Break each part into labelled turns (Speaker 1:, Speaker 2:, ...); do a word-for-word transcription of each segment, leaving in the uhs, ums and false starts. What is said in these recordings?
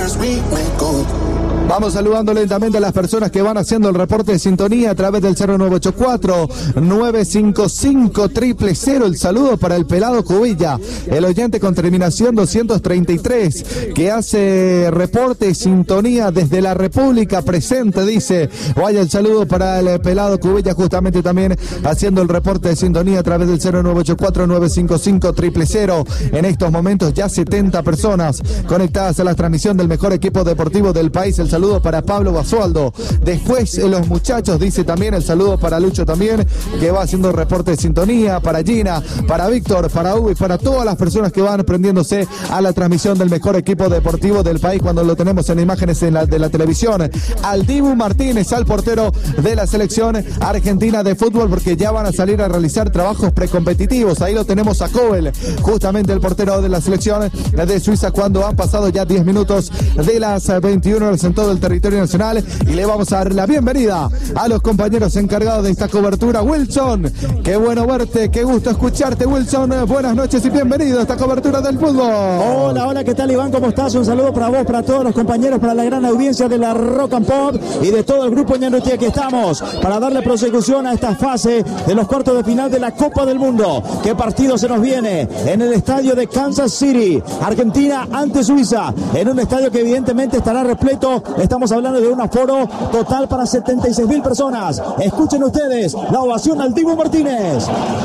Speaker 1: Vamos saludando lentamente a las personas que van haciendo el reporte de sintonía a través del cero nueve ocho cuatro, nueve cinco cinco, cero cero cero. El saludo para el Pelado Cubilla, el oyente con terminación doscientos treinta y tres, que hace reporte de sintonía desde la República presente, dice. Vaya el saludo para el Pelado Cubilla, justamente también haciendo el reporte de sintonía a través del cero nueve ocho cuatro, nueve cinco cinco, cero cero cero. En estos momentos ya setenta personas conectadas a la transmisión del mejor equipo deportivo del país. El saludo para Pablo Basualdo. Después eh, los muchachos, dice también el saludo para Lucho también, que va haciendo reporte de sintonía, para Gina, para Víctor, para Hugo y para todas las personas que van prendiéndose a la transmisión del mejor equipo deportivo del país cuando lo tenemos en imágenes en la, de la televisión. Al Dibu Martínez, al portero de la selección argentina de fútbol, porque ya van a salir a realizar trabajos precompetitivos. Ahí lo tenemos a Kobel, justamente el portero de la selección de Suiza, cuando han pasado ya diez minutos de las veintiuna horas en todo el territorio nacional, y le vamos a dar la bienvenida a los compañeros encargados de esta cobertura. Wilson, qué bueno verte, qué gusto escucharte, Wilson. Buenas noches y bienvenido a esta cobertura del fútbol.
Speaker 2: Hola, hola, ¿qué tal, Iván? ¿Cómo estás? Un saludo para vos, para todos los compañeros, para la gran audiencia de la Rock and Pop y de todo el grupo Ñandutí. Aquí estamos para darle prosecución a esta fase de los cuartos de final de la Copa del Mundo. ¿Qué partido se nos viene? En el estadio de Kansas City, Argentina ante Suiza, en un estadio que evidentemente estará repleto. Estamos hablando de un aforo total para setenta y seis mil personas. Escuchen ustedes la ovación al Dibu Martínez.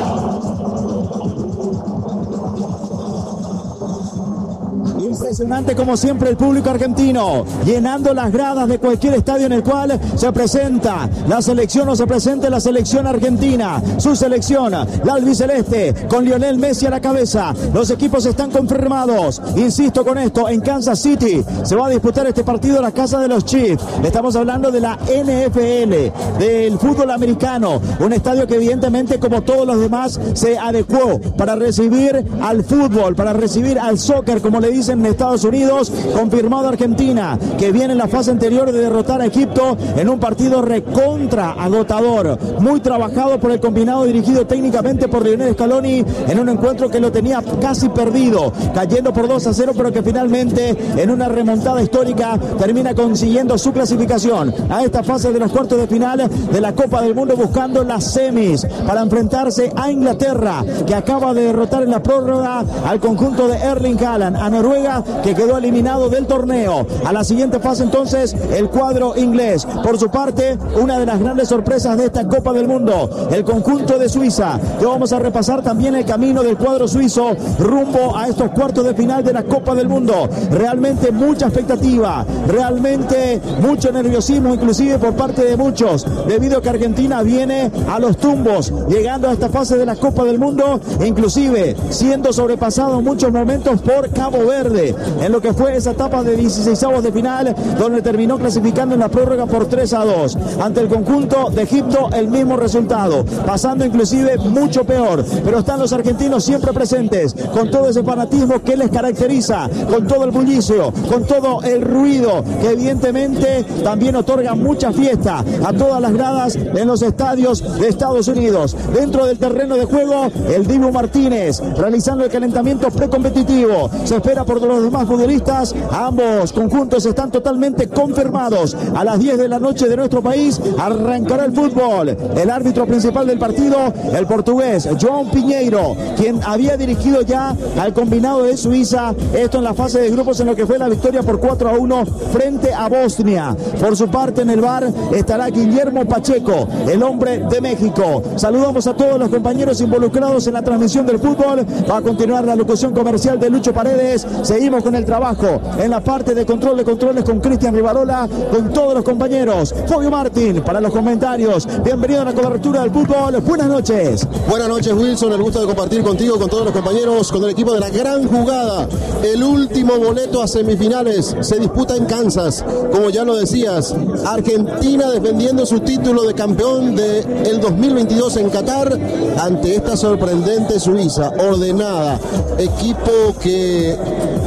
Speaker 2: Impresionante como siempre el público argentino, llenando las gradas de cualquier estadio en el cual se presenta la selección o se presente la selección argentina, su selección, la albiceleste, con Lionel Messi a la cabeza. Los equipos están confirmados, insisto con esto, en Kansas City se va a disputar este partido en la casa de los Chiefs. Estamos hablando de la N F L, del fútbol americano, un estadio que evidentemente, como todos los demás, se adecuó para recibir al fútbol, para recibir al soccer, como le dicen en Estados Unidos. Confirmado Argentina, que viene en la fase anterior de derrotar a Egipto en un partido recontra agotador, muy trabajado por el combinado dirigido técnicamente por Lionel Scaloni, en un encuentro que lo tenía casi perdido, cayendo por dos a cero, pero que finalmente en una remontada histórica termina consiguiendo su clasificación a esta fase de los cuartos de final de la Copa del Mundo, buscando las semis para enfrentarse a Inglaterra, que acaba de derrotar en la prórroga al conjunto de Erling Haaland, a Noruega, que quedó eliminado del torneo. A la siguiente fase entonces el cuadro inglés. Por su parte, una de las grandes sorpresas de esta Copa del Mundo, el conjunto de Suiza, que vamos a repasar también el camino del cuadro suizo rumbo a estos cuartos de final de la Copa del Mundo. Realmente mucha expectativa, realmente mucho nerviosismo, inclusive por parte de muchos, debido a que Argentina viene a los tumbos, llegando a esta fase de la Copa del Mundo, inclusive siendo sobrepasado en muchos momentos por Cabo Verde, en lo que fue esa etapa de dieciseisavos de final, donde terminó clasificando en la prórroga por tres a dos. Ante el conjunto de Egipto, el mismo resultado, pasando inclusive mucho peor, pero están los argentinos siempre presentes, con todo ese fanatismo que les caracteriza, con todo el bullicio, con todo el ruido, que evidentemente también otorga mucha fiesta a todas las gradas en los estadios de Estados Unidos. Dentro del terreno de juego, el Dibu Martínez, realizando el calentamiento precompetitivo. Se espera por los demás futbolistas. Ambos conjuntos están totalmente confirmados. A las diez de la noche de nuestro país arrancará el fútbol. El árbitro principal del partido, el portugués João Pinheiro, quien había dirigido ya al combinado de Suiza, esto en la fase de grupos, en lo que fue la victoria por cuatro a uno frente a Bosnia. Por su parte, en el V A R estará Guillermo Pacheco, el hombre de México. Saludamos a todos los compañeros involucrados en la transmisión del fútbol. Va a continuar la locución comercial de Lucho Paredes. Seguimos con el trabajo en la parte de control de controles con Cristian Rivarola, con todos los compañeros. Fabio Martín para los comentarios. Bienvenido a la cobertura del fútbol. Buenas noches.
Speaker 3: Buenas noches, Wilson. El gusto de compartir contigo, con todos los compañeros, con el equipo de la gran jugada. El último boleto a semifinales se disputa en Kansas. Como ya lo decías, Argentina defendiendo su título de campeón del dos mil veintidós en Qatar ante esta sorprendente Suiza, ordenada, equipo que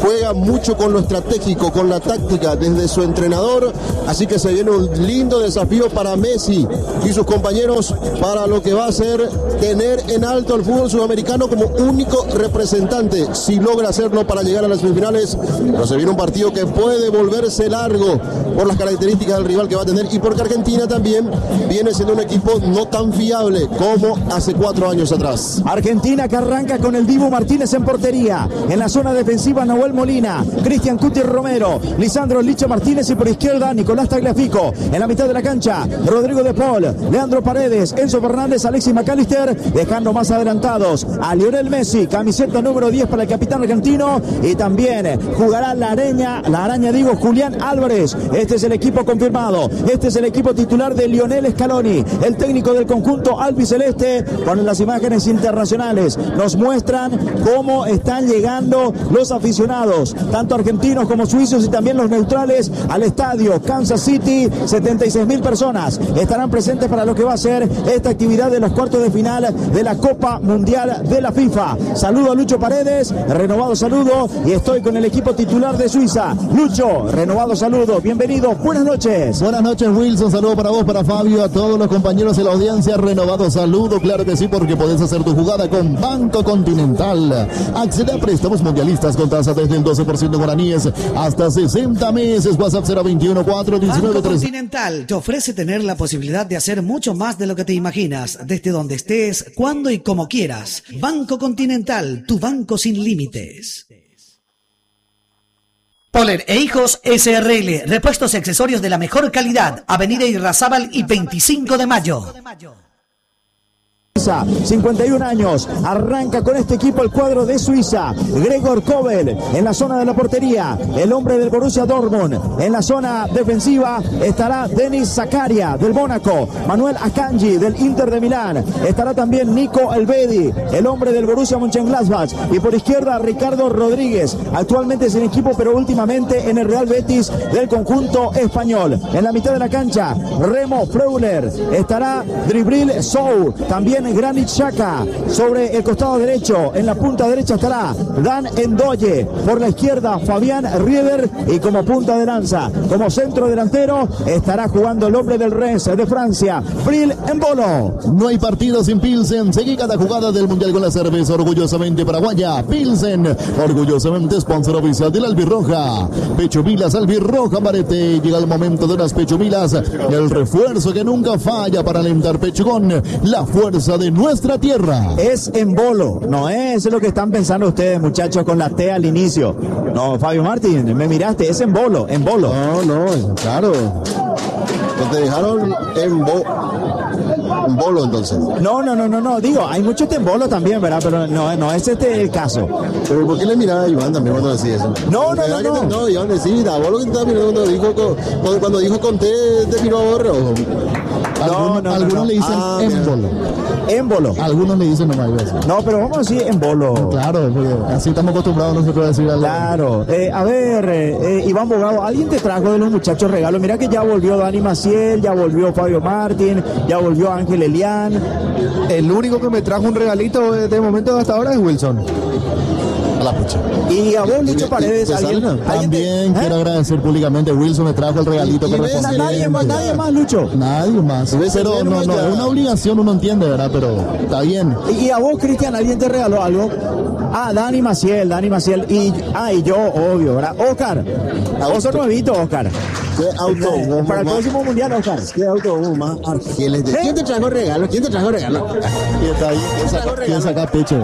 Speaker 3: juega mucho con lo estratégico, con la táctica desde su entrenador, así que se viene un lindo desafío para Messi y sus compañeros para lo que va a ser tener en alto el fútbol sudamericano como único representante, si logra hacerlo para llegar a las semifinales. Pero se viene un partido que puede volverse largo por las características del rival que va a tener y porque Argentina también viene siendo un equipo no tan fiable como hace cuatro años atrás.
Speaker 2: Argentina que arranca con el Dibu Martínez en portería, en la zona defensiva Nahuel Molina, Cristian Cuti Romero, Lisandro Licha Martínez y por izquierda Nicolás Tagliafico. En la mitad de la cancha Rodrigo de Paul, Leandro Paredes, Enzo Fernández, Alexis McAllister, dejando más adelantados a Lionel Messi, camiseta número diez para el capitán argentino, y también jugará la araña, la araña digo, Julián Álvarez. Este es el equipo confirmado, este es el equipo titular de Lionel Scaloni, el técnico del conjunto albiceleste. Con las imágenes internacionales nos muestran cómo están llegando los aficionados, tanto argentinos como suizos y también los neutrales, al estadio Kansas City. setenta y seis mil personas estarán presentes para lo que va a ser esta actividad de los cuartos de final de la Copa Mundial de la FIFA. Saludo a Lucho Paredes, renovado saludo, y estoy con el equipo titular de Suiza. Lucho, renovado saludo, bienvenido, buenas noches.
Speaker 4: Buenas noches, Wilson, saludo para vos, para Fabio, a todos los compañeros de la audiencia, renovado saludo, claro que sí, porque podés hacer tu jugada con Banco Continental. Accede a préstamos mundialistas con tasa desde el doce por ciento en guaraníes hasta sesenta meses. WhatsApp cero veintiuno cuatro diecinueve
Speaker 5: Banco Continental te ofrece tener la posibilidad de hacer mucho más de lo que te imaginas, desde donde estés, cuando y como quieras. Banco Continental, tu banco sin límites. Poler e Hijos S R L, repuestos y accesorios de la mejor calidad. Avenida Irrazábal y veinticinco de mayo.
Speaker 2: cincuenta y un años, arranca con este equipo el cuadro de Suiza. Gregor Kobel en la zona de la portería, el hombre del Borussia Dortmund. En la zona defensiva estará Denis Zakaria del Mónaco, Manuel Akanji del Inter de Milán, estará también Nico Elvedi, el hombre del Borussia Mönchengladbach, y por izquierda Ricardo Rodríguez, actualmente sin equipo pero últimamente en el Real Betis del conjunto español. En la mitad de la cancha Remo Freuler, estará Dribril Sou, también Granit Xhaka. Sobre el costado derecho, en la punta derecha estará Dan Endoye, por la izquierda Fabián Rieder, y como punta de lanza, como centro delantero, estará jugando el hombre del Rennes de Francia, Bril Embolo.
Speaker 4: No hay partido sin Pilsen. Seguí cada jugada del Mundial con la cerveza orgullosamente paraguaya Pilsen, orgullosamente sponsor oficial de la Albirroja. Pecho Vilas, Albirroja Marete. Llega el momento de las Pecho Vilas, el refuerzo que nunca falla para alentar pechugón, la fuerza de nuestra tierra.
Speaker 2: Es Embolo, no es lo que están pensando ustedes, muchachos, con la T al inicio. No, Fabio Martín, me miraste, es Embolo, Embolo.
Speaker 3: No, no, claro. Que te dejaron en bo... un bolo entonces.
Speaker 2: No, no, no, no, no, digo, hay muchos Embolo también, ¿verdad? Pero no, no es este el caso.
Speaker 3: Pero ¿por qué le miraba a Iván también cuando decía eso?
Speaker 2: No, no, no, no.
Speaker 3: No, Iván decía, vos lo que estaba mirando cuando dijo, cuando, cuando dijo Conté, te miró a Borro.
Speaker 4: Algunos, no, no, algunos no, le dicen ah, Embolo.
Speaker 2: Embolo.
Speaker 4: Algunos le dicen nomás eso.
Speaker 2: No, pero vamos a decir Embolo.
Speaker 4: Claro, porque así estamos acostumbrados nosotros a decir algo.
Speaker 2: Claro. Eh, a ver, eh, Iván Bogado, ¿alguien te trajo de los muchachos regalos? Mira que ya volvió Dani Maciel, ya volvió Fabio Martín, ya volvió Ángel Elián.
Speaker 1: El único que me trajo un regalito de momento hasta ahora es Wilson.
Speaker 3: A la pucha.
Speaker 2: Y a vos, Lucho Paredes, ¿alguien,
Speaker 4: también
Speaker 2: te,
Speaker 4: quiero
Speaker 2: ¿eh?
Speaker 4: agradecer públicamente. Wilson me trajo el regalito que
Speaker 2: responde. Nadie más, nadie más, Lucho.
Speaker 4: Nadie más. Pero no, no, es una obligación, uno entiende, ¿verdad? Pero está bien.
Speaker 2: Y a vos, Cristian, ¿alguien te regaló algo? Ah, Dani Maciel, Dani Maciel. Y, ah, y yo, obvio, ¿verdad? Oscar. A vos sos nuevito, Oscar.
Speaker 3: ¿Qué autobús?
Speaker 2: Para el próximo mundial, Oscar.
Speaker 3: ¿Qué autobús más argeles? ¿De... ¿Quién te trajo regalo? ¿Quién te trajo regalo?
Speaker 4: ¿Quién está ahí? ¿Quién saca pecho?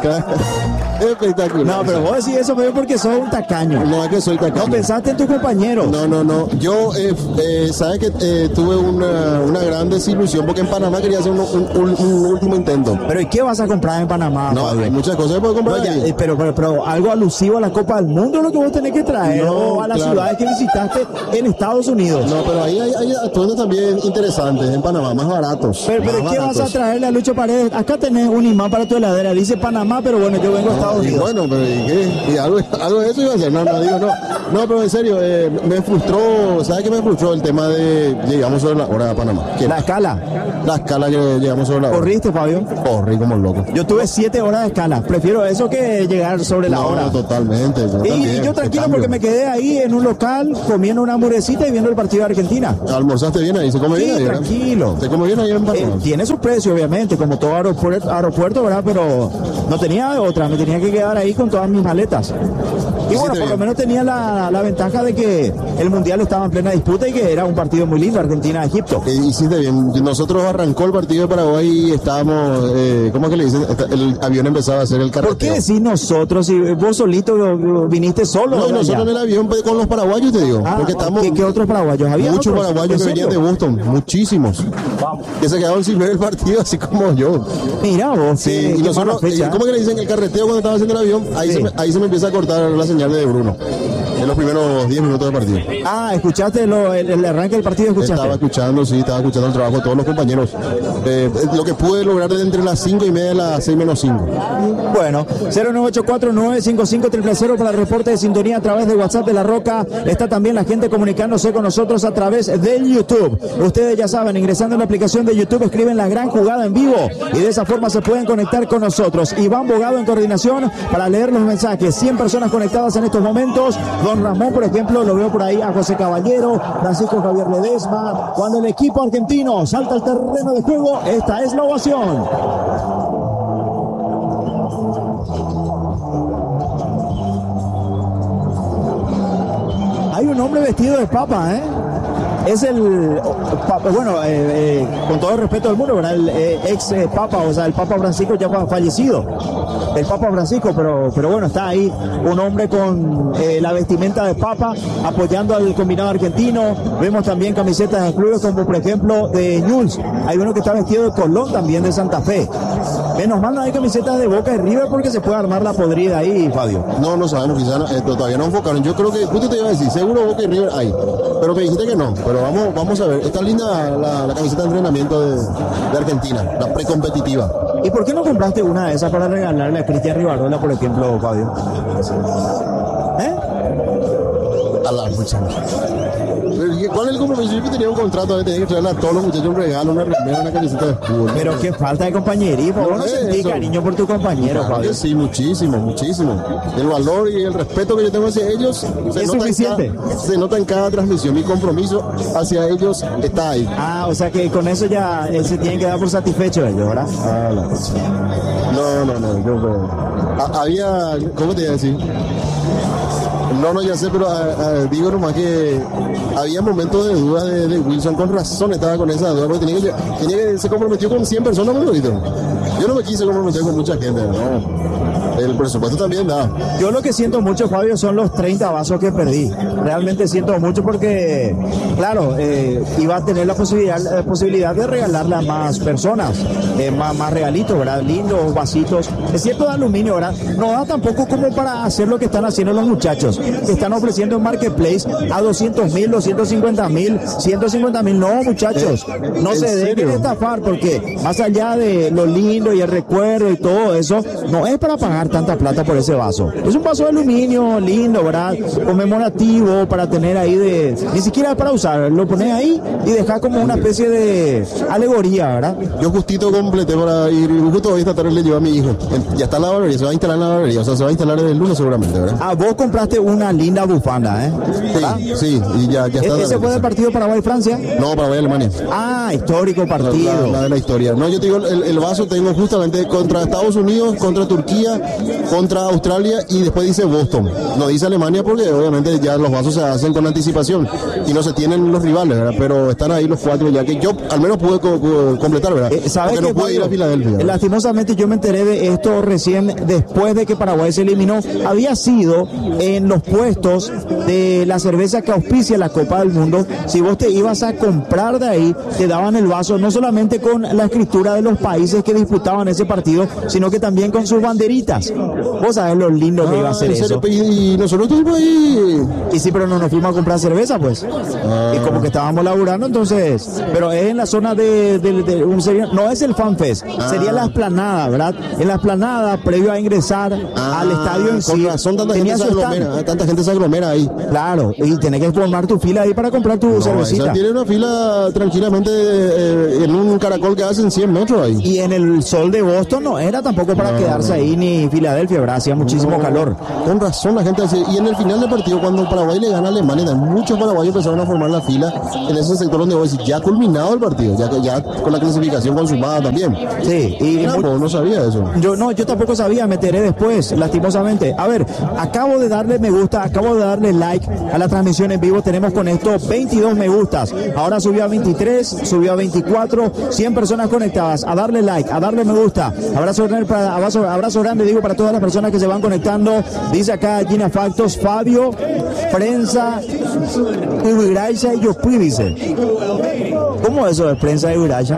Speaker 3: Espectacular.
Speaker 2: No, pero vos decís eso porque sos un tacaño.
Speaker 3: No, es que soy tacaño.
Speaker 2: No pensaste en tus compañeros.
Speaker 3: No, no, no. Yo, eh, eh, sabes que eh, tuve una, una gran desilusión porque en Panamá quería hacer un, un, un, un último intento.
Speaker 2: Pero ¿y qué vas a comprar en Panamá?
Speaker 3: No, Fabio? Hay muchas cosas que puedo comprar.
Speaker 2: No, ya, eh, pero, pero, pero algo alusivo a la Copa del Mundo es lo que vos tenés que traer.
Speaker 3: No,
Speaker 2: o a las
Speaker 3: claro.
Speaker 2: ciudades que visitaste en Estados Estados Unidos.
Speaker 3: No, pero ahí hay, hay atuendos también interesantes en Panamá, más baratos.
Speaker 2: Pero, pero
Speaker 3: más
Speaker 2: ¿qué
Speaker 3: baratos.
Speaker 2: vas a traerle a Lucho Paredes? Acá tenés un imán para tu heladera, dice Panamá, pero bueno, yo vengo a Estados
Speaker 3: Y
Speaker 2: Unidos.
Speaker 3: bueno, pero ¿y qué? ¿Y algo, algo de eso iba a hacer? No, no, digo, no. No, pero en serio, eh, me frustró, ¿sabes qué me frustró? El tema de llegamos sobre la hora a Panamá. ¿Qué?
Speaker 2: La escala.
Speaker 3: La escala que llegamos sobre la hora.
Speaker 2: ¿Corriste, Fabio?
Speaker 3: Corrí como loco.
Speaker 2: Yo tuve siete horas de escala. Prefiero eso que llegar sobre la
Speaker 3: No,
Speaker 2: hora.
Speaker 3: totalmente. Yo
Speaker 2: Y,
Speaker 3: también,
Speaker 2: y yo
Speaker 3: te
Speaker 2: tranquilo
Speaker 3: cambio.
Speaker 2: porque me quedé ahí en un local comiendo una hamburguesita y viendo el partido de Argentina.
Speaker 3: ¿Almorzaste bien ahí? ¿Se come
Speaker 2: Sí,
Speaker 3: bien ahí? ¿verdad?
Speaker 2: tranquilo.
Speaker 3: ¿Se come bien ahí en
Speaker 2: Eh,
Speaker 3: Panamá?
Speaker 2: tiene su precio, obviamente, como todo aeropuerto, aeropuerto, ¿verdad? Pero no tenía otra, me tenía que quedar ahí con todas mis maletas. Y bueno, por
Speaker 3: bien.
Speaker 2: lo menos tenía la, la ventaja de que el Mundial estaba en plena disputa y que era un partido muy lindo, Argentina-Egipto.
Speaker 3: Eh, hiciste bien. Nosotros arrancó el partido de Paraguay y estábamos, eh, ¿cómo es que le dicen? El avión empezaba a hacer el carreteo.
Speaker 2: ¿Por qué decís nosotros si vos solito viniste solo?
Speaker 3: No, y
Speaker 2: ¿verdad,
Speaker 3: nosotros
Speaker 2: ya?
Speaker 3: en el avión pues, con los paraguayos, te digo.
Speaker 2: Ah,
Speaker 3: porque estamos...
Speaker 2: ¿qué, qué otros paraguayos había?
Speaker 3: Muchos
Speaker 2: otros?
Speaker 3: paraguayos
Speaker 2: ¿En
Speaker 3: que venían de
Speaker 2: serio?
Speaker 3: Boston, muchísimos. Que se quedaron sin ver el partido, así como yo.
Speaker 2: Mira vos,
Speaker 3: Sí,
Speaker 2: qué-
Speaker 3: y
Speaker 2: qué
Speaker 3: nosotros,
Speaker 2: mala fecha.
Speaker 3: eh, ¿cómo que le dicen el carreteo cuando estaba haciendo el avión? Ahí,
Speaker 2: Sí.
Speaker 3: se me, ahí se me empieza a cortar la señal de Bruno. En los primeros diez minutos del partido.
Speaker 2: Ah, escuchaste lo- el, el arranque del partido, escuchaste.
Speaker 3: Estaba escuchando, sí, estaba escuchando el trabajo de todos los compañeros. Eh, lo que pude lograr de entre las cinco y media y las seis menos cinco.
Speaker 2: Bueno, cero nueve ocho cuatro nueve cinco cinco cero cero cero para el reporte de sintonía a través de WhatsApp de La Roca. Está también la gente comunicándose con nosotros a través del YouTube. Ustedes ya saben, ingresando en la aplicación de YouTube, escriben La Gran Jugada en vivo y de esa forma se pueden conectar con nosotros. Iván Bogado en coordinación para leer los mensajes. cien personas conectadas en estos momentos. Don Ramón, por ejemplo, lo veo por ahí a José Caballero, Francisco Javier Ledesma. Cuando el equipo argentino salta al terreno de juego, esta es la ovación. Hay un hombre vestido de papa, ¿eh? Es el, papa, bueno, eh, eh, con todo el respeto del mundo, ¿verdad? El eh, ex eh, papa, o sea, el Papa Francisco ya fa- fallecido. El Papa Francisco, pero, pero bueno, está ahí un hombre con eh, la vestimenta de papa apoyando al combinado argentino. Vemos también camisetas de clubes como por ejemplo de Newell's. Hay uno que está vestido de Colón también de Santa Fe. Menos mal no hay camisetas de Boca y River porque se puede armar la podrida ahí, Fabio.
Speaker 3: No, no sabemos, quizás no, eh, todavía no enfocaron. Yo creo que, justo te iba a decir, seguro Boca y River hay. Pero me dijiste que no. Pero vamos, vamos a ver. Está linda la, la camiseta de entrenamiento de, de Argentina, la precompetitiva.
Speaker 2: ¿Y por qué no compraste una de esas para regalarle a Cristian Rivarola, por ejemplo, Fabio? ¿Eh?
Speaker 3: A la muchacha. ¿Cuál es el compromiso? Yo tenía un contrato de tener que traerle a todos los muchachos un regalo, una remera, una camiseta de fútbol.
Speaker 2: Pero qué falta de compañerismo.
Speaker 3: No
Speaker 2: Vos no
Speaker 3: es
Speaker 2: sentís
Speaker 3: eso.
Speaker 2: cariño por tu compañero,
Speaker 3: Claro
Speaker 2: Fabio.
Speaker 3: que sí, muchísimo, muchísimo. El valor y el respeto que yo tengo hacia ellos se,
Speaker 2: ¿Es
Speaker 3: nota en,
Speaker 2: suficiente?
Speaker 3: cada, se nota en cada transmisión. Mi compromiso hacia ellos está ahí.
Speaker 2: Ah, o sea que con eso ya eh, se tienen que dar por satisfechos ellos, ¿verdad?
Speaker 3: Ah, la cosa. No, no, no. Yo, pues, ha- había, ¿cómo te iba a decir? No, no, ya sé, pero ah, ah, digo nomás que había momentos de duda de, de Wilson. Con razón estaba con esa duda, porque tenía que, tenía que se comprometió con cien personas, muy bonito. Yo no me quise comprometer con mucha gente, no. El presupuesto también da.
Speaker 2: Yo lo que siento mucho, Fabio, son los treinta vasos que perdí. Realmente siento mucho porque, claro, eh, iba a tener la posibilidad, la posibilidad de regalarle a más personas, eh, más, más regalitos, ¿verdad? Lindos vasitos. Es cierto, de aluminio, ¿verdad? No da tampoco como para hacer lo que están haciendo los muchachos, que están ofreciendo en Marketplace a doscientos mil, doscientos cincuenta mil, ciento cincuenta mil. No, muchachos, no
Speaker 3: ¿En
Speaker 2: se dejen
Speaker 3: serio?
Speaker 2: estafar porque más allá de lo lindo y el recuerdo y todo eso, no es para pagar tanta plata por ese vaso. Es un vaso de aluminio lindo, ¿verdad? Conmemorativo para tener ahí de... Ni siquiera es para usar, lo pones ahí y dejas como una especie de alegoría, ¿verdad?
Speaker 3: Yo justito completé para ir, justo hoy esta tarde le llevo a mi hijo. Ya está en la barbería, se va a instalar en la barbería, o sea, se va a instalar el lunes seguramente, ¿verdad?
Speaker 2: Ah, vos compraste una linda bufanda, ¿eh? ¿Verdad?
Speaker 3: Sí, sí, y ya, ya está.
Speaker 2: ¿E- ¿Ese fue del partido Paraguay-Francia?
Speaker 3: No, Paraguay, Alemania.
Speaker 2: Ah, histórico
Speaker 3: La,
Speaker 2: partido.
Speaker 3: la de la historia. No, yo te digo, el, el vaso tengo justamente contra Estados Unidos, contra Turquía, contra Australia y después dice Boston. No dice Alemania porque obviamente ya los vasos se hacen con anticipación y no se tienen los rivales, ¿verdad? Pero están ahí los cuatro ya que yo al menos pude co- co- completar, ¿verdad?
Speaker 2: Eh, ¿Sabes
Speaker 3: porque
Speaker 2: qué,
Speaker 3: no pude ir a
Speaker 2: Fabio?
Speaker 3: Filadelfia. ¿verdad?
Speaker 2: Lastimosamente yo me enteré de esto recién después de que Paraguay se eliminó. Había sido en los puestos de la cerveza que auspicia la Copa del Mundo. Si vos te ibas a comprar de ahí, te daban el vaso no solamente con la escritura de los países que disputaban ese partido, sino que también con sus banderitas. nomás. Vos sabés lo lindo que
Speaker 3: Ah,
Speaker 2: iba a ser
Speaker 3: ¿en serio?
Speaker 2: eso.
Speaker 3: Y, y nosotros estuvimos ahí.
Speaker 2: Y sí, pero no nos fuimos a comprar cerveza, pues.
Speaker 3: Ah.
Speaker 2: Y como que estábamos laburando, entonces. Pero es en la zona de, de, de un sería, no es el FanFest,
Speaker 3: Ah.
Speaker 2: sería la esplanada, ¿verdad? En la esplanada, previo a ingresar
Speaker 3: Ah,
Speaker 2: al estadio en
Speaker 3: con
Speaker 2: sí.
Speaker 3: razón, tanta
Speaker 2: tenía
Speaker 3: gente, se
Speaker 2: su stand.
Speaker 3: aglomera, tanta gente se aglomera ahí.
Speaker 2: Claro, y tenés que formar tu fila ahí para comprar tu
Speaker 3: No,
Speaker 2: cervecita.
Speaker 3: esa tiene una fila tranquilamente eh, en un caracol que hacen cien metros ahí.
Speaker 2: Y en el sol de Boston no era tampoco para
Speaker 3: No,
Speaker 2: quedarse
Speaker 3: no.
Speaker 2: ahí ni Filadelfia, ¿verdad? Hacía muchísimo
Speaker 3: No,
Speaker 2: calor.
Speaker 3: Con razón la gente hace. Y en el final del partido, cuando Paraguay le gana a Alemania, muchos paraguayos empezaron a formar la fila en ese sector donde vos decís, ya ha culminado el partido, ya, ya con la clasificación consumada también.
Speaker 2: Sí, y
Speaker 3: No,
Speaker 2: mu-
Speaker 3: pues, no sabía eso.
Speaker 2: Yo no, yo tampoco sabía, me enteré después, lastimosamente. A ver, acabo de darle me gusta, acabo de darle like a la transmisión en vivo. Tenemos con esto veintidós me gustas. Ahora subió a veintitrés, subió a veinticuatro, cien personas conectadas. A darle like, a darle me gusta. Abrazo grande, para, abrazo, abrazo grande digo para todas las personas que se van conectando. Dice acá Gina Factos, Fabio, prensa, Iguiraya y Yopui, dice. ¿Cómo eso de prensa y Iguiraya?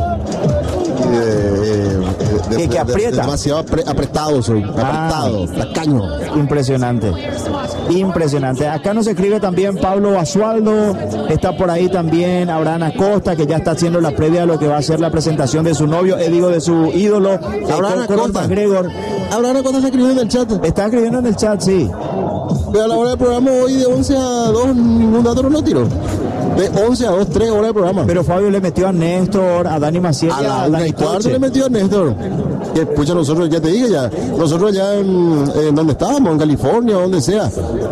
Speaker 3: Eh, de-
Speaker 2: Que-
Speaker 3: de-
Speaker 2: que
Speaker 3: de-
Speaker 2: aprieta.
Speaker 3: demasiado apre- apretado soy, apretado, tacaño.
Speaker 2: Impresionante, impresionante. Acá nos escribe también Pablo Basualdo, está por ahí también Abraham Acosta, que ya está haciendo la previa de lo que va a ser la presentación de su novio, eh, digo de su ídolo, eh,
Speaker 3: Abraham
Speaker 2: Conor
Speaker 3: Acosta.
Speaker 2: McGregor.
Speaker 3: Ahora cuando se escribió en el chat,
Speaker 2: Está escribiendo en el chat, sí.
Speaker 3: pero a la hora del programa hoy de once a dos, ningún dato no tiro. De once a dos, tres horas de programa.
Speaker 2: Pero Fabio le metió a Néstor, a Dani Maciel
Speaker 3: A
Speaker 2: y
Speaker 3: la
Speaker 2: a
Speaker 3: una
Speaker 2: Dani
Speaker 3: y cuarto
Speaker 2: Coche.
Speaker 3: le metió a Néstor. Que pucha, nosotros, ya te dije ya, nosotros ya en, en donde estábamos, en California, donde sea,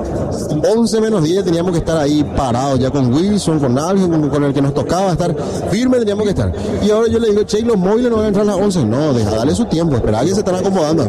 Speaker 3: once menos diez teníamos que estar ahí parados ya con Wilson, con alguien con, con el que nos tocaba estar firme, teníamos que estar. Y ahora yo le digo, che, los móviles no van a entrar a las once. No, deja, dale su tiempo, espera que se están acomodando.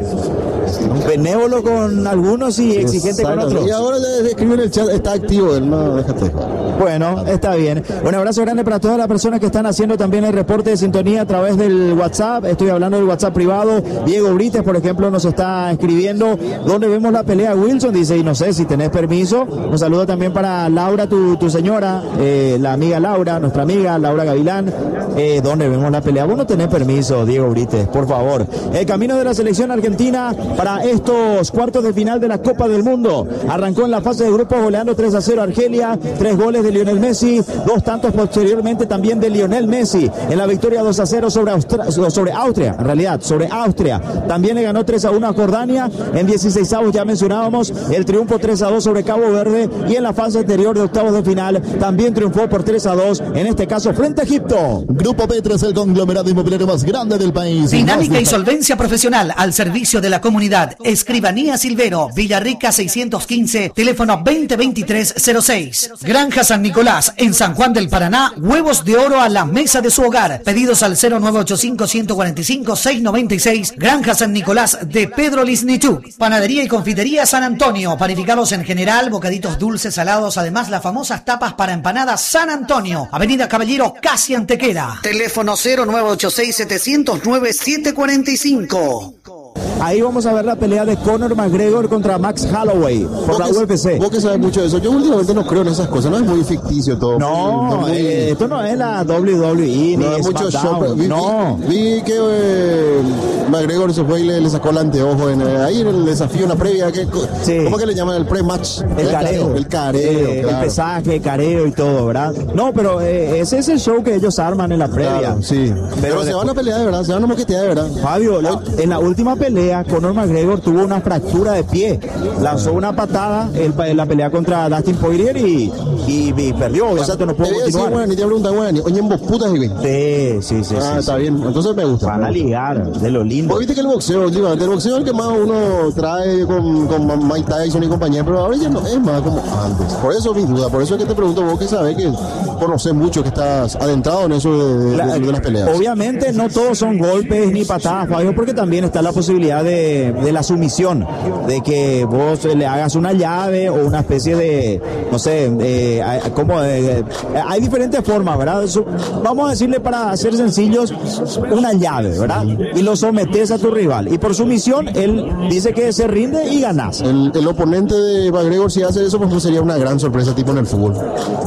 Speaker 2: Benévolo con algunos y exigente con
Speaker 3: Exacto.
Speaker 2: otros.
Speaker 3: Y ahora ya escribe en el chat, está activo, él, no, déjate.
Speaker 2: Bueno, está bien. Un abrazo grande para todas las personas que están haciendo también el reporte de sintonía a través del WhatsApp. Estoy hablando del WhatsApp privado. Diego Brites, por ejemplo, nos está escribiendo donde vemos la pelea. Wilson dice, y no sé si tenés permiso. Un saludo también para Laura, tu, tu señora, eh, la amiga Laura, nuestra amiga Laura Gavilán. Eh, donde vemos la pelea. Vos no tenés permiso, Diego Brites, por favor. El camino de la selección argentina para estos cuartos de final de la Copa del Mundo. Arrancó en la fase de grupos goleando tres a cero a Argelia, tres goles de Lionel Messi, dos tantos posteriormente también de Lionel Messi en la victoria dos a cero sobre, Austra- sobre Austria, en realidad, sobre Austria. También le ganó tres a uno a Jordania, en dieciseisavos ya mencionábamos el triunfo tres a dos sobre Cabo Verde y en la fase anterior de octavos de final también triunfó por tres a dos, en este caso frente a Egipto.
Speaker 4: Grupo Petra es el conglomerado inmobiliario más grande del país.
Speaker 5: Dinámica y
Speaker 4: Más
Speaker 5: solvencia profesional al servicio de la comunidad. Escribanía Silvero, Villarrica seiscientos quince, teléfono veinte veintitrés cero seis. Granja San Nicolás, en San Juan del Paraná, huevos de oro a la mesa de su hogar. Pedidos al cero nueve ocho cinco, uno cuatro cinco, seis nueve seis. Granja San Nicolás de Pedro Lisnichuk. Panadería y confitería San Antonio, panificados en general, bocaditos dulces, salados, además las famosas tapas para empanadas San Antonio. Avenida Caballero, casi Antequera. Teléfono cero nueve ocho seis, siete cero nueve, siete cuatro cinco.
Speaker 2: Ahí vamos a ver la pelea de Conor McGregor contra Max Holloway por la
Speaker 3: Vos
Speaker 2: U
Speaker 3: que-
Speaker 2: F C.
Speaker 3: Vos que sabes mucho de eso. Yo últimamente no creo en esas cosas, no es muy ficticio todo.
Speaker 2: No,
Speaker 3: muy-
Speaker 2: eh, esto no es la W W E ni
Speaker 3: no es mucho show. pero
Speaker 2: SmackDown.
Speaker 3: Vi,
Speaker 2: No,
Speaker 3: vi, vi que eh, McGregor se fue y le, le sacó el anteojo en, eh, ahí en el desafío, una previa. Que,
Speaker 2: Sí.
Speaker 3: ¿Cómo que le llaman? El pre-match.
Speaker 2: el careo.
Speaker 3: El careo,
Speaker 2: Eh,
Speaker 3: claro.
Speaker 2: El pesaje, careo y todo, ¿verdad? No, pero eh, ese es el show que ellos arman en la previa.
Speaker 3: Claro, sí. Pero,
Speaker 2: Pero
Speaker 3: se
Speaker 2: después-
Speaker 3: van a pelear de verdad, se van a moquetear de verdad.
Speaker 2: Fabio, la- en la última pelea, Conor McGregor tuvo una fractura de pie. Lanzó una patada en la pelea contra Dustin Poirier y, y, y perdió.
Speaker 3: O sea,
Speaker 2: Obviamente no
Speaker 3: te
Speaker 2: pudo
Speaker 3: voy a decir,
Speaker 2: continuar.
Speaker 3: bueno, ni te pregunta, bueno, ni oye, en vos putas, güey.
Speaker 2: Sí, sí, sí.
Speaker 3: Ah,
Speaker 2: sí,
Speaker 3: está
Speaker 2: sí.
Speaker 3: bien, entonces me gusta.
Speaker 2: Van a ligar, de lo lindo.
Speaker 3: Vos viste que el boxeo, últimamente, el boxeo es el que más uno trae con, con Mike Tyson y compañía, pero ahora ya no es más como antes. Por eso mi duda, por eso es que te pregunto vos que sabés que conoces mucho, que estás adentrado en eso de, de-
Speaker 2: La-
Speaker 3: de las peleas.
Speaker 2: Obviamente no todos son golpes ni patadas, Fabio, porque también está la posibilidad de, de la sumisión, de que vos le hagas una llave o una especie de, no sé, eh, hay- como eh, eh, hay diferentes formas, ¿verdad? Su- Vamos a decirle, para ser sencillos, una llave, ¿verdad? Y lo sometes a tu rival. Y por sumisión, él dice que se rinde y ganas.
Speaker 3: El, el oponente de McGregor, si hace eso, pues sería una gran sorpresa, tipo en el fútbol.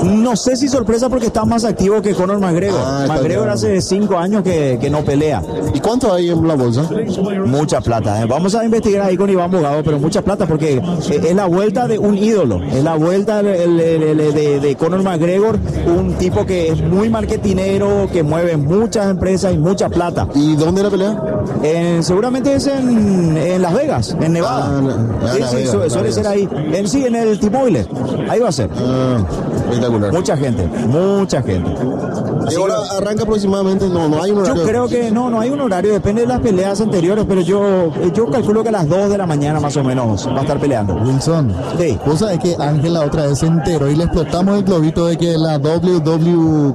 Speaker 2: No sé si sorpresa porque está más activo que Conor McGregor.
Speaker 3: Ah,
Speaker 2: McGregor hace cinco años que, que no pelea.
Speaker 3: ¿Y cuánto hay en la bolsa?
Speaker 2: Mucha plata. ¿eh? Vamos a investigar ahí con Iván Bogado, pero mucha plata porque eh, es la vuelta de un ídolo. Es la vuelta de, de, de, de, de Conor McGregor, un tipo que es muy marketinero, que mueve muchas empresas y mucha plata.
Speaker 3: ¿Y dónde la pelea?
Speaker 2: Eh, seguramente es en, en Las Vegas, en Nevada.
Speaker 3: Ah, no,
Speaker 2: sí,
Speaker 3: Las
Speaker 2: sí,
Speaker 3: Vegas,
Speaker 2: su,
Speaker 3: Las
Speaker 2: suele
Speaker 3: Vegas.
Speaker 2: ser ahí. En sí, en el T-Mobile. Ahí va a ser.
Speaker 3: Ah, espectacular.
Speaker 2: Mucha gente, mucha gente.
Speaker 3: ¿Y ahora arranca aproximadamente? No, no hay un
Speaker 2: Yo
Speaker 3: horario.
Speaker 2: creo que no, no hay un horario, depende de las peleas anteriores, pero yo, yo calculo que a las dos de la mañana más o menos va a estar peleando.
Speaker 4: Wilson,
Speaker 2: Sí.
Speaker 4: vos sabés que Ángel la otra vez se enteró y le explotamos el globito de que la W W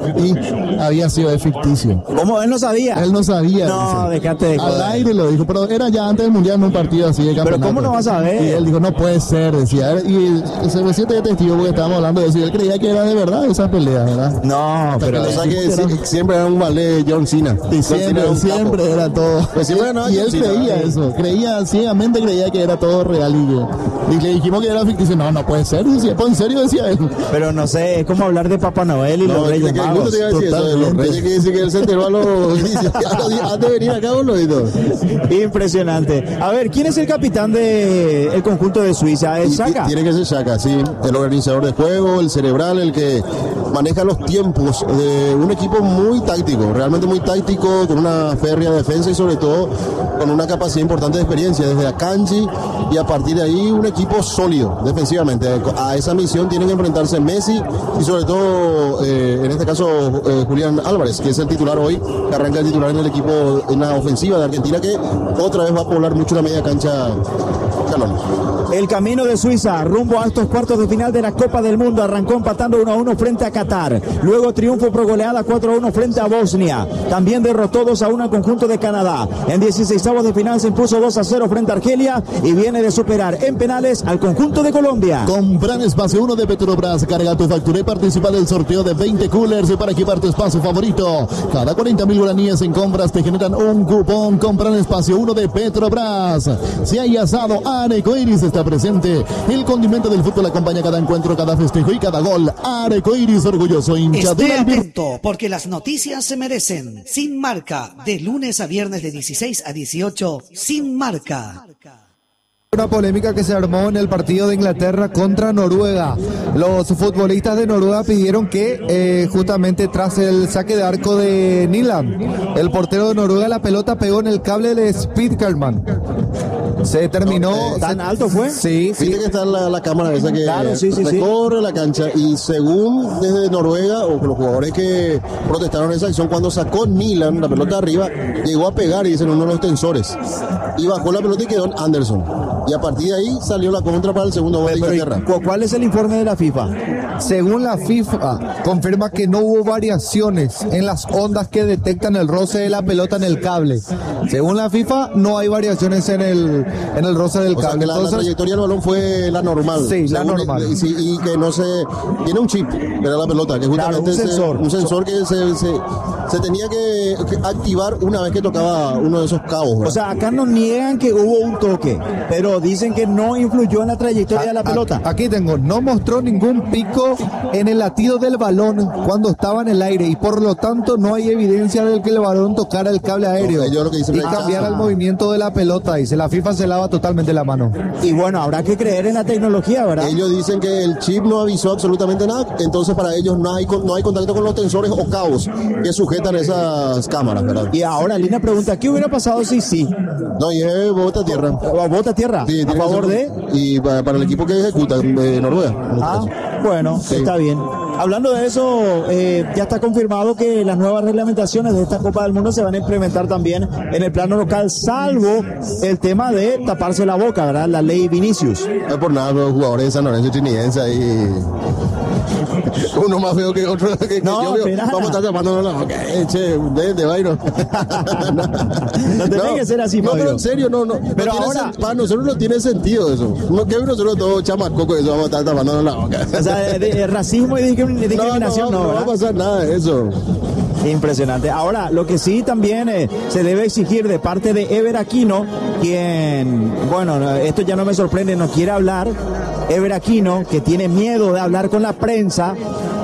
Speaker 4: E había sido de ficticio.
Speaker 2: ¿Cómo? Él no sabía.
Speaker 4: Él no sabía.
Speaker 2: No,
Speaker 4: dice.
Speaker 2: dejate de
Speaker 4: Al
Speaker 2: joder.
Speaker 4: aire lo dijo, pero era ya antes del mundial en un partido así de campeonato.
Speaker 2: ¿cómo no vas a ver?
Speaker 4: Y él dijo, no puede ser, decía. Y se me siente de testigo porque estábamos hablando de eso y él creía que era de verdad esa pelea, ¿verdad?
Speaker 2: No, pero...
Speaker 3: O sea que sí, siempre era un ballet John Cena.
Speaker 4: Y
Speaker 3: John Cena
Speaker 4: siempre,
Speaker 3: era un
Speaker 4: siempre
Speaker 3: capo.
Speaker 4: era todo.
Speaker 3: Pues siempre ganaba
Speaker 4: y él
Speaker 3: John Cena.
Speaker 4: creía eso, creía, ciegamente creía que era todo real y, que- y le dijimos que era ficticio. No, no puede ser, decía, pues en serio decía él.
Speaker 2: Pero no sé, es como hablar de Papá Noel y
Speaker 3: No,
Speaker 2: los
Speaker 3: es
Speaker 2: Reyes
Speaker 3: que
Speaker 2: Magos.
Speaker 3: justo te iba a decir eso, de los
Speaker 4: Totalmente.
Speaker 3: reyes que dice que él se enteró a los diecisiete a los diez antes de venir acá, boludo. y todo.
Speaker 2: Impresionante. A ver, ¿quién es el capitán del conjunto de Suiza? ¿Es
Speaker 3: Y
Speaker 2: Saka?
Speaker 3: Tiene que ser Xhaka, sí, el organizador de juego, el cerebral, el que maneja los tiempos de un equipo muy táctico, realmente muy táctico, con una férrea defensa y sobre todo con una capacidad importante de experiencia desde Akanji y a partir de ahí un equipo sólido defensivamente. A esa misión tienen que enfrentarse Messi y sobre todo eh, en este caso eh, Julián Álvarez, que es el titular hoy, que arranca el titular en el equipo en la ofensiva de Argentina, que otra vez va a poblar mucho la media cancha Calón.
Speaker 2: El camino de Suiza rumbo a estos cuartos de final de la Copa del Mundo arrancó empatando uno a uno frente a Qatar. Luego triunfo por goleada cuatro a uno frente a Bosnia. También derrotó dos a uno al conjunto de Canadá. En dieciseisavos de final se impuso dos a cero frente a Argelia y viene de superar en penales al conjunto de Colombia.
Speaker 4: Compran Espacio uno de Petrobras. Carga tu factura y participa del sorteo de veinte coolers para equipar tu espacio favorito. Cada cuarenta mil guaraníes en compras te generan un cupón. Compran Espacio uno de Petrobras. Si hay asado, Arecoiris está presente. El condimento del fútbol acompaña cada encuentro, cada festejo y cada gol. Arecoiris, orgulloso hincha
Speaker 5: Esté
Speaker 4: del Albir-
Speaker 5: atento, porque las noticias se merecen. Sin Marca, de lunes a viernes de dieciséis a dieciocho, Sin Marca.
Speaker 1: Una polémica que se armó en el partido de Inglaterra contra Noruega. Los futbolistas de Noruega pidieron que eh, justamente tras el saque de arco de Nyland, el portero de Noruega, la pelota pegó en el cable de Spitkerman. Se terminó.
Speaker 3: No, eh,
Speaker 2: ¿Tan alto fue?
Speaker 1: Sí, sí.
Speaker 3: Viste que está la, la cámara esa que
Speaker 2: Claro, sí, sí, sí.
Speaker 3: recorre la cancha y según desde Noruega o los jugadores que protestaron esa acción, cuando sacó Nyland la pelota arriba, llegó a pegar y dicen uno de los tensores y bajó la pelota y quedó en Anderson y a partir de ahí salió la contra para el segundo gol de
Speaker 2: Pero,
Speaker 3: Inglaterra.
Speaker 2: ¿cu- ¿Cuál es el informe de la FIFA?
Speaker 1: Según la FIFA, confirma que no hubo variaciones en las ondas que detectan el roce de la pelota en el cable. Según la FIFA, no hay variaciones en el, en el roce del
Speaker 3: O sea
Speaker 1: cable.
Speaker 3: que la, la
Speaker 1: Entonces,
Speaker 3: trayectoria del balón fue la normal.
Speaker 1: Sí, la
Speaker 3: Según-
Speaker 1: normal.
Speaker 3: Y, sí, y que no se... Tiene un chip, era la pelota, que justamente
Speaker 2: Claro, un
Speaker 3: se-
Speaker 2: sensor.
Speaker 3: un sensor que se, se, se tenía que, que activar una vez que tocaba uno de esos cabos. ¿verdad?
Speaker 2: O sea, acá nos niegan que hubo un toque, pero dicen que no influyó en la trayectoria de la
Speaker 1: a-
Speaker 2: pelota.
Speaker 1: Aquí tengo, no mostró ningún pico en el latido del balón cuando estaba en el aire y por lo tanto no hay evidencia de que el balón tocara el cable aéreo
Speaker 3: No, ellos lo que dicen
Speaker 1: y
Speaker 3: es-
Speaker 1: cambiara
Speaker 3: Ah.
Speaker 1: el movimiento de la pelota. Dice, la FIFA se lava totalmente la mano.
Speaker 2: Y bueno, habrá que creer en la tecnología, ¿verdad?
Speaker 3: Ellos dicen que el chip no avisó absolutamente nada, entonces para ellos no hay, con- no hay contacto con los tensores o cabos que sujetan esas cámaras, ¿verdad?
Speaker 2: Y ahora Lina pregunta, ¿qué hubiera pasado si sí?
Speaker 3: No, y es bota a tierra.
Speaker 2: ¿O ¿Vota tierra?
Speaker 3: Sí,
Speaker 2: ¿A
Speaker 3: tiene que
Speaker 2: favor
Speaker 3: ser-
Speaker 2: de?
Speaker 3: Y para, para el equipo que ejecuta, de Noruega. en este
Speaker 2: Ah,
Speaker 3: caso.
Speaker 2: bueno,
Speaker 3: Sí.
Speaker 2: está bien. Hablando de eso, eh, ya está confirmado que las nuevas reglamentaciones de esta Copa del Mundo se van a implementar también en el plano local, salvo el tema de taparse la boca, ¿verdad? La ley Vinicius.
Speaker 3: No es por nada, los jugadores de San Lorenzo y Trinidense ahí. Uno más feo que otro. Que, que
Speaker 2: No,
Speaker 3: yo veo.
Speaker 2: espera.
Speaker 3: Vamos a estar tapándonos la boca. Eh, che, de, de Byron.
Speaker 2: No tiene que ser así,
Speaker 3: No,
Speaker 2: Fabio.
Speaker 3: pero en serio, no. no
Speaker 2: Pero
Speaker 3: no tiene
Speaker 2: ahora-
Speaker 3: sen- para nosotros no tiene sentido eso. No, que nosotros todos chamacocos eso vamos a estar tapándonos la boca.
Speaker 2: O sea, de, de racismo y discrim-
Speaker 3: no,
Speaker 2: discriminación,
Speaker 3: no,
Speaker 2: no,
Speaker 3: no, va a
Speaker 2: ¿verdad?
Speaker 3: pasar nada de eso.
Speaker 2: Impresionante. Ahora, lo que sí también eh, se debe exigir de parte de Ever Aquino, quien, bueno, no, esto ya no me sorprende, no quiere hablar Ever Aquino, que tiene miedo de hablar con la prensa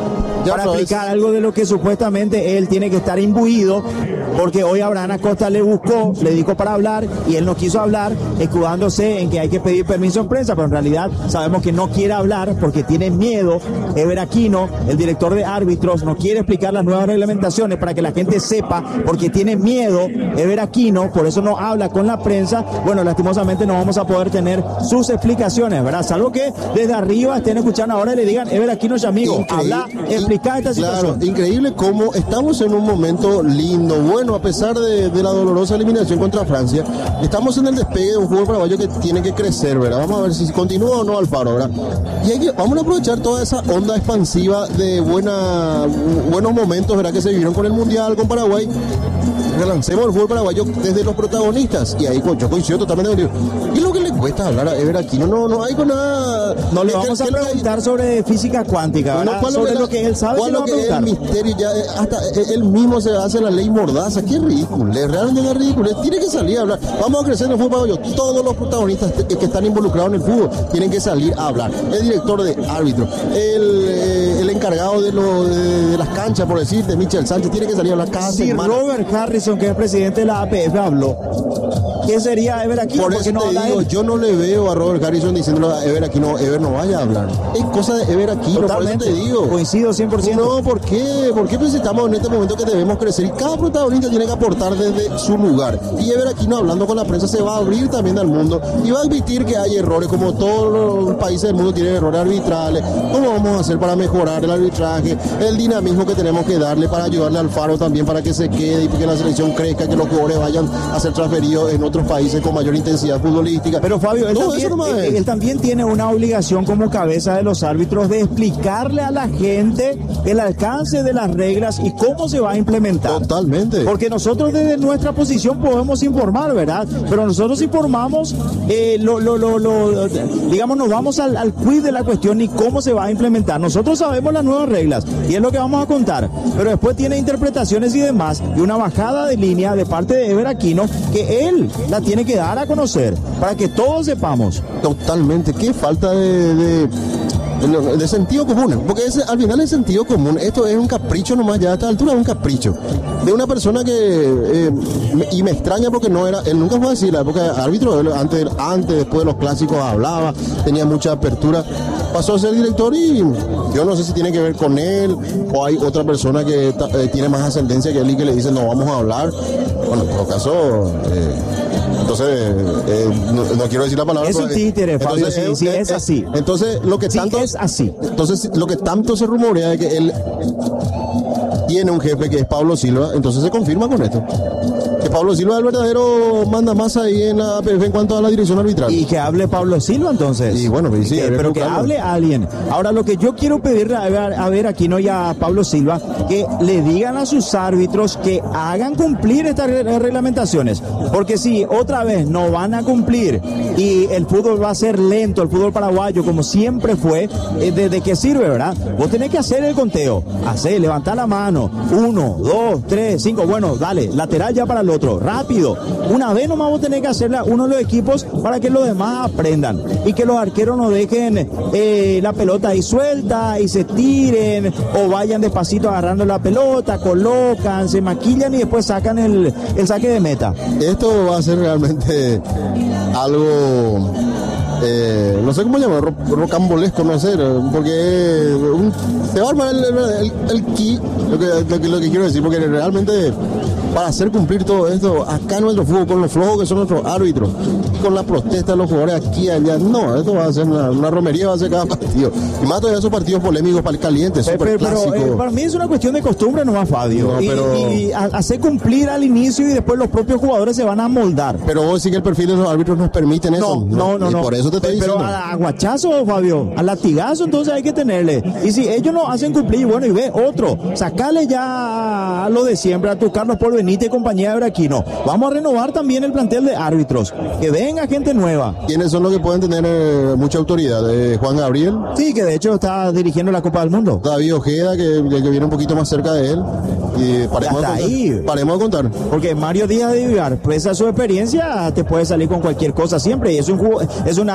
Speaker 3: Ya
Speaker 2: para
Speaker 3: sabes.
Speaker 2: explicar algo de lo que supuestamente él tiene que estar imbuido, porque hoy Abraham Acosta le buscó, le dijo para hablar y él no quiso hablar, escudándose en que hay que pedir permiso en prensa, pero en realidad sabemos que no quiere hablar porque tiene miedo. Ever Aquino, el director de árbitros, no quiere explicar las nuevas reglamentaciones para que la gente sepa, porque tiene miedo Ever Aquino, por eso no habla con la prensa. Bueno, lastimosamente no vamos a poder tener sus explicaciones, ¿verdad? Salvo que desde arriba estén escuchando ahora y le digan, Ever Aquino es amigo,
Speaker 3: Increíble.
Speaker 2: habla, explica esta situación.
Speaker 3: Claro, increíble cómo estamos en un momento lindo, bueno, a pesar de, de la dolorosa eliminación contra Francia, estamos en el despegue de un fútbol paraguayo que tiene que crecer, ¿verdad? Vamos a ver si continúa o no Alfaro, ¿verdad? Y hay que, vamos a aprovechar toda esa onda expansiva de buena, buenos momentos, ¿verdad? Que se vivieron con el Mundial, con Paraguay. Relancemos el fútbol paraguayo desde los protagonistas. Y ahí yo coincido totalmente contigo. ¿Qué es lo que le cuesta hablar a Ever Aquino? No, no hay con nada.
Speaker 2: No le
Speaker 3: ¿Qué-
Speaker 2: vamos
Speaker 3: qué-
Speaker 2: a
Speaker 3: qué-
Speaker 2: preguntar sobre física cuántica,
Speaker 3: Bueno,
Speaker 2: ¿verdad?
Speaker 3: ¿cuál
Speaker 2: Sobre
Speaker 3: es
Speaker 2: lo
Speaker 3: la-
Speaker 2: que él sabe,
Speaker 3: cuál
Speaker 2: se lo
Speaker 3: lo
Speaker 2: va a
Speaker 3: que es el
Speaker 2: preguntar.
Speaker 3: misterio, ya eh, hasta eh, él mismo se hace la ley mordaza. Qué ridículo, realmente es ridículo. Tiene que salir a hablar. Vamos a crecer en el fútbol paraguayo. Todos los protagonistas que que están involucrados en el fútbol tienen que salir a hablar. El director de árbitro, el, eh, el encargado de, lo, de, de las canchas, por decirte, Michel Sánchez, tiene que salir a hablar cada
Speaker 2: Si
Speaker 3: semana.
Speaker 2: Robert Harrison, que es presidente de la A P F, habló, ¿qué sería Ever Aquino?
Speaker 3: Por
Speaker 2: ¿Por qué
Speaker 3: eso
Speaker 2: no
Speaker 3: te
Speaker 2: habla
Speaker 3: digo,
Speaker 2: él?
Speaker 3: yo no le veo a Robert Harrison diciéndole a Ever Aquino, Ever no vaya a hablar. Es cosa de Ever Aquino, por eso
Speaker 2: Totalmente,
Speaker 3: te digo.
Speaker 2: coincido cien por ciento.
Speaker 3: No, ¿por qué? ¿Por qué pues estamos en este momento que debemos crecer? Y cada protagonista tiene que aportar desde su lugar. Y Ever Aquino, hablando con la prensa, se va a abrir también al mundo y va a admitir que hay errores, como todos los países del mundo tienen errores arbitrales. ¿Cómo vamos a hacer para mejorar el arbitraje? El dinamismo que tenemos que darle para ayudarle al Faro también para que se quede y que la selección crezca, que los jugadores vayan a ser transferidos en otros países con mayor intensidad futbolística.
Speaker 2: Pero Fabio, él,
Speaker 3: No,
Speaker 2: también,
Speaker 3: eso nomás
Speaker 2: él-
Speaker 3: es.
Speaker 2: él también tiene una obligación como cabeza de los árbitros de explicarle a la gente el alcance de las reglas y cómo se va a implementar.
Speaker 3: Totalmente.
Speaker 2: Porque nosotros desde nuestra posición podemos informar, ¿verdad? Pero nosotros informamos, eh, lo, lo, lo, lo- digamos, nos vamos al, al quid de la cuestión y cómo se va a implementar. Nosotros sabemos las nuevas reglas y es lo que vamos a contar. Pero después tiene interpretaciones y demás y una bajada de línea de parte de Ever Aquino que él la tiene que dar a conocer para que todos sepamos.
Speaker 3: Totalmente. Qué falta de, de, de- de sentido común. Porque es, al final es sentido común. Esto es un capricho nomás, ya a esta altura es un capricho. De una persona que... eh, me- y me extraña porque no era... Él nunca fue así. La época de árbitro, él antes, antes, después de los clásicos hablaba, tenía mucha apertura. Pasó a ser director y yo no sé si tiene que ver con él o hay otra persona que ta- eh, tiene más ascendencia que él y que le dice no vamos a hablar. Bueno, en todo caso... eh, entonces, eh, no, no quiero decir la palabra.
Speaker 2: Es un
Speaker 3: pero, eh,
Speaker 2: títere, Fabio,
Speaker 3: entonces,
Speaker 2: sí, sí,
Speaker 3: eh,
Speaker 2: es
Speaker 3: eh,
Speaker 2: así.
Speaker 3: Entonces, lo que
Speaker 2: Sí,
Speaker 3: tanto
Speaker 2: es así.
Speaker 3: Entonces, lo que tanto se rumorea de que él tiene un jefe que es Pablo Silva, entonces se confirma con esto. Que Pablo Silva es el verdadero manda más ahí en la A P F en cuanto a la dirección arbitral.
Speaker 2: Y que hable Pablo Silva entonces.
Speaker 3: Y bueno, pues sí,
Speaker 2: Que-
Speaker 3: habría
Speaker 2: pero
Speaker 3: que
Speaker 2: que
Speaker 3: buscarlo.
Speaker 2: hable alguien. Ahora lo que yo quiero pedirle a ver, a ver aquí no ya a Pablo Silva, que le digan a sus árbitros que hagan cumplir estas re- reglamentaciones. Porque si otra vez no van a cumplir y el fútbol va a ser lento, el fútbol paraguayo como siempre fue, eh, ¿de, de qué sirve, verdad? Vos tenés que hacer el conteo. Hacer, levantar la mano. Uno, dos, tres, cinco. Bueno, dale, lateral ya para el otro. Rápido. Una vez nomás vos tenés que hacerle a uno de los equipos para que los demás aprendan. Y que los arqueros no dejen eh, la pelota ahí suelta y se tiren o vayan despacito agarrando la pelota, colocan, se maquillan y después sacan el, el saque de meta.
Speaker 3: Esto va a ser realmente algo, eh, no sé cómo llamarlo, ro- rocambolesco, no sé, porque un- se va a armar el, el, el, el ki, lo que, lo, que, lo que quiero decir, porque realmente para hacer cumplir todo esto, acá en nuestro fútbol, con los flojos que son nuestros árbitros, y con la protesta de los jugadores aquí y allá, no, esto va a ser una, una romería, va a ser cada partido. Y más todavía esos partidos polémicos, para el caliente,
Speaker 2: Pero,
Speaker 3: súper
Speaker 2: pero,
Speaker 3: clásicos.
Speaker 2: eh, para mí es una cuestión de costumbre nomás, Fabio.
Speaker 3: No,
Speaker 2: Y-
Speaker 3: pero-
Speaker 2: y, a- hacer cumplir al inicio y después los propios jugadores se van a moldar.
Speaker 3: Pero vos sí que el perfil de los árbitros nos permiten eso.
Speaker 2: No, no, no,
Speaker 3: Y
Speaker 2: no.
Speaker 3: por eso te estoy
Speaker 2: Pero
Speaker 3: diciendo.
Speaker 2: a, a guachazo, Fabio, a latigazo, entonces hay que tenerle. Y si ellos no hacen cumplir, bueno, y ve otro, sacale ya a lo de siempre, a tu Carlos Paul Benítez y compañía de Aquino. Vamos a renovar también el plantel de árbitros. Que venga gente nueva.
Speaker 3: ¿Quiénes son los que pueden tener eh, mucha autoridad? Eh, Juan Gabriel,
Speaker 2: Sí, que de hecho está dirigiendo la Copa del Mundo.
Speaker 3: David Ojeda, que, que viene un poquito más cerca de él. Y paremos, de
Speaker 2: hasta
Speaker 3: contar,
Speaker 2: ahí.
Speaker 3: paremos de contar.
Speaker 2: Porque Mario Díaz de Vivar, pese a su experiencia, te puede salir con cualquier cosa siempre. Y es un, jugo- es un árbitro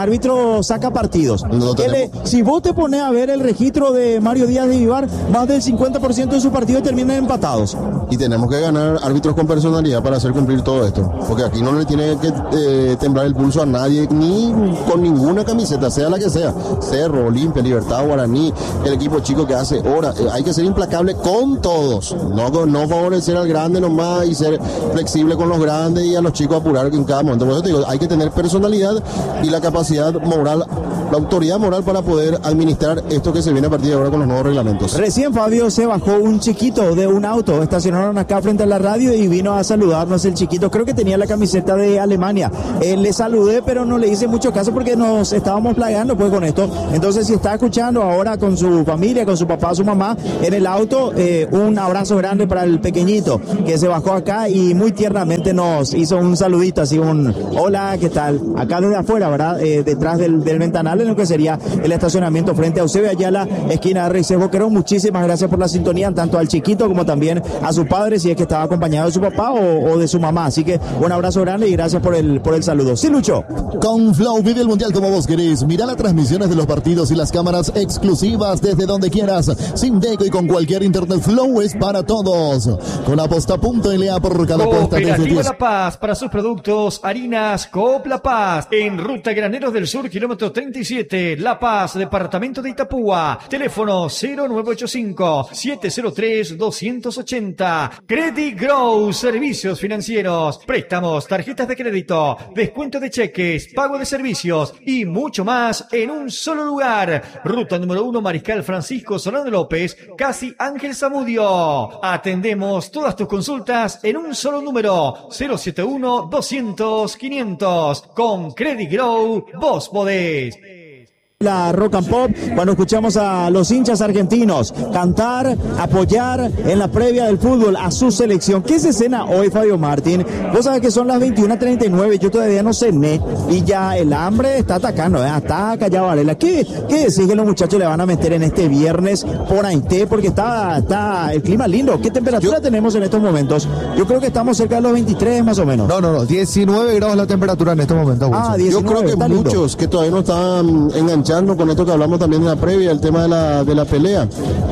Speaker 2: árbitro saca partidos.
Speaker 3: No
Speaker 2: Él, si vos te pones a ver el registro de Mario Díaz de Vivar, más del cincuenta por ciento de sus partidos terminan empatados.
Speaker 3: Y tenemos que ganar árbitros con personalidad para hacer cumplir todo esto. Porque aquí no le tiene que eh, temblar el pulso a nadie, ni con ninguna camiseta, sea la que sea. Cerro, Olimpia, Libertad, Guaraní, el equipo chico que hace hora. Eh, hay que ser implacable con todos. No, no favorecer al grande nomás y ser flexible con los grandes y a los chicos apurar en cada momento. Por eso te digo, hay que tener personalidad y la capacidad moral, la autoridad moral para poder administrar esto que se viene a partir de ahora con los nuevos reglamentos.
Speaker 2: Recién, Fabio, se bajó un chiquito de un auto, estacionaron acá frente a la radio y vino a saludarnos el chiquito. Creo que tenía la camiseta de Alemania. Eh, le saludé, pero no le hice mucho caso porque nos estábamos plagueando pues con esto. Entonces, si está escuchando ahora con su familia, con su papá, su mamá, en el auto, eh, un abrazo grande para el pequeñito que se bajó acá y muy tiernamente nos hizo un saludito, así un hola, ¿qué tal? Acá desde afuera, ¿verdad? Eh, detrás del, del ventanal en lo que sería el estacionamiento frente a Eusebio Ayala, esquina de Reyes Boquerón. Muchísimas gracias por la sintonía, tanto al chiquito como también a su padre, si es que estaba acompañado de su papá o, o de su mamá. Así que un abrazo grande y gracias por el, por el saludo. Sí, Lucho.
Speaker 4: Con Flow vive el Mundial como vos querés. Mira las transmisiones de los partidos y las cámaras exclusivas desde donde quieras. Sin deco y con cualquier internet. Flow es para todos. Con aposta punto L A por cada apuesta.
Speaker 6: Cooperativa La Paz para sus productos harinas Coop La Paz. En Ruta Graneros del Sur, kilómetro treinta y siete. La Paz, departamento de Itapúa. Teléfono cero nueve ocho cinco, siete cero tres, dos ocho cero. Credit Grow, servicios financieros, préstamos, tarjetas de crédito, descuento de cheques, pago de servicios y mucho más en un solo lugar. Ruta número uno, Mariscal Francisco Solano López, casi Ángel Zamudio. Atendemos todas tus consultas en un solo número, cero siete uno, doscientos, quinientos. Con Credit Grow, vos podés.
Speaker 2: La Rock and Pop, cuando escuchamos a los hinchas argentinos cantar, apoyar en la previa del fútbol a su selección. ¿Qué se cena hoy, Fabio Martín? Vos sabés que son las veintiuna treinta y nueve, yo todavía no cené y ya el hambre está atacando, ¿eh? Está callado Varela. ¿Qué, qué decís que los muchachos le van a meter en este viernes por Haití? Porque está, está el clima lindo. ¿Qué temperatura yo, tenemos en estos momentos? Yo creo que estamos cerca de los veintitrés más o menos.
Speaker 1: No, no, no, diecinueve grados la temperatura en estos momentos.
Speaker 2: Ah, diecinueve,
Speaker 3: yo creo que muchos lindo. Que todavía no están enganchados con esto que hablamos también en la previa, el tema de la, de la pelea.